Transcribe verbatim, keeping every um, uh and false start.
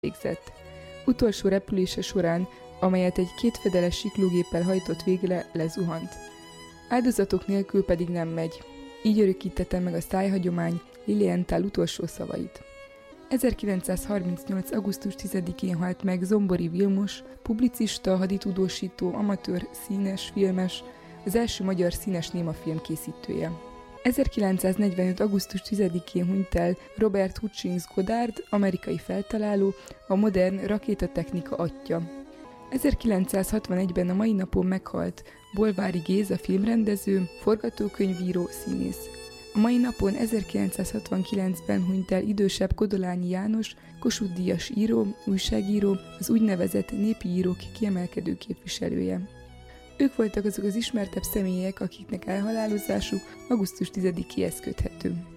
végzett. Utolsó repülése során, amelyet egy kétfedeles siklógéppel hajtott végre, lezuhant. Áldozatok nélkül pedig nem megy. Így örökítette meg a szájhagyomány Lilienthal utolsó szavait. ezerkilencszázharmincnyolc. augusztus tizedikén halt meg Zombori Vilmos, publicista, haditudósító, amatőr, színes, filmes, az első magyar színes némafilm készítője. ezerkilencszáznegyvenöt. augusztus tizedikén hunyt el Robert Hutchins Goddard, amerikai feltaláló, a modern rakétatechnika atya. ezerkilencszázhatvanegyben a mai napon meghalt Bolvári Géza filmrendező, forgatókönyvíró, színész. A mai napon ezerkilencszázhatvankilencben hunyt el idősebb Kodolányi János, Kossuth-díjas író, újságíró, az úgynevezett népi írók kiemelkedő képviselője. Ők voltak azok az ismertebb személyek, akiknek elhalálozásuk augusztus tizedikéhez köthető.